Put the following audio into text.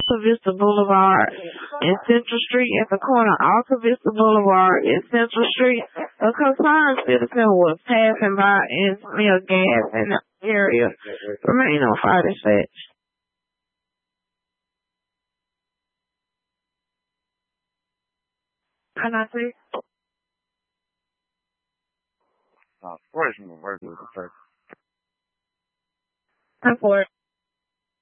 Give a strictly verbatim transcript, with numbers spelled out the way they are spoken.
Alta Vista Boulevard and Central Street at the corner of Alta Vista Boulevard and Central Street. A concerned citizen was passing by and smelled gas in the area. Remain on fire dispatch. Can I see? Uh, where's my work with the first? Time for it.